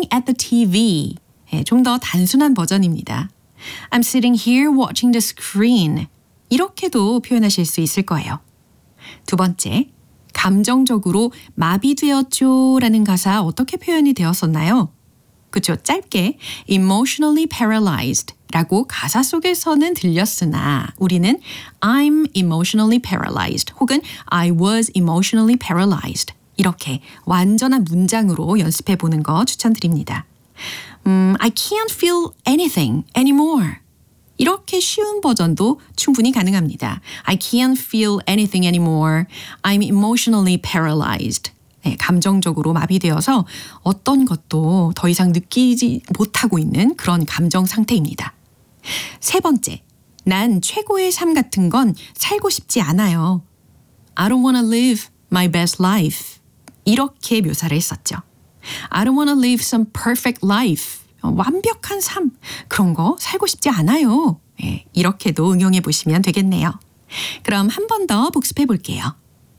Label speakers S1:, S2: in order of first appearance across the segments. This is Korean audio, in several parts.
S1: staring at the TV. 좀 더 단순한 버전입니다. I'm sitting here watching the screen. 이렇게도 표현하실 수 있을 거예요. 두 번째, 감정적으로 마비되었죠 라는 가사 어떻게 표현이 되었었나요? 그쵸, 짧게 emotionally paralyzed 라고 가사 속에서는 들렸으나 우리는 I'm emotionally paralyzed 혹은 I was emotionally paralyzed 이렇게 완전한 문장으로 연습해 보는 거 추천드립니다. I can't feel anything anymore. 이렇게 쉬운 버전도 충분히 가능합니다. I can't feel anything anymore. I'm emotionally paralyzed. 네, 감정적으로 마비되어서 어떤 것도 더 이상 느끼지 못하고 있는 그런 감정 상태입니다. 세 번째, 난 최고의 삶 같은 건 살고 싶지 않아요. I don't want to live my best life. 이렇게 묘사를 했었죠. I don't want to live some perfect life. 완벽한 삶, 그런 거 살고 싶지 않아요. 네, 이렇게도 응용해 보시면 되겠네요. 그럼 한 번 더 복습해 볼게요.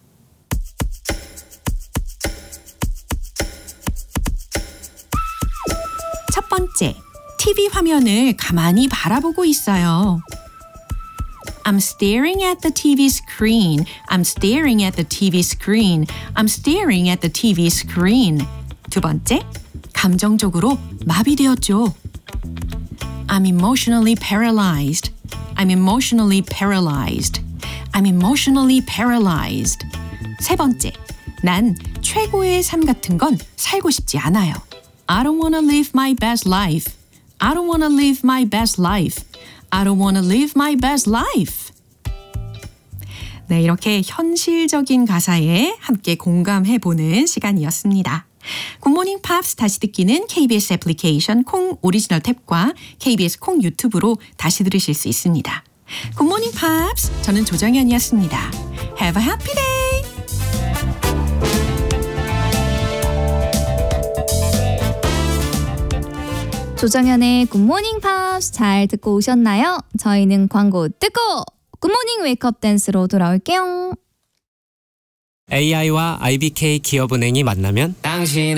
S1: 첫 번째, TV 화면을 가만히 바라보고 있어요. I'm staring at the TV screen. I'm staring at the TV screen. I'm staring at the TV screen. 두 번째, 감정적으로 마비되었죠. I'm emotionally paralyzed. I'm emotionally paralyzed. I'm emotionally paralyzed. 세 번째, 난 최고의 삶 같은 건 살고 싶지 않아요. I don't want to live my best life. I don't want to live my best life. I don't want to live my best life. 네, 이렇게 현실적인 가사에 함께 공감해보는 시간이었습니다. 굿모닝 팝스 다시 듣기는 KBS 애플리케이션 콩 오리지널 탭과 KBS 콩 유튜브로 다시 들으실 수 있습니다. 굿모닝 팝스, 저는 조정현이었습니다. Have a happy day!
S2: 조정현의 굿모닝 팝스 잘 듣고 오셨나요? 저희는 광고 듣고 굿모닝 웨이크업 댄스로 돌아올게요.
S3: AI와 IBK 기업은행이 만나면 당신